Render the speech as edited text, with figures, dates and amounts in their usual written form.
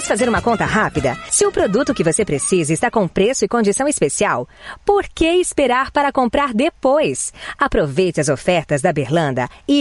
Vamos fazer uma conta rápida? Se o produto que você precisa está com preço e condição especial, por que esperar para comprar depois? Aproveite as ofertas da Berlanda e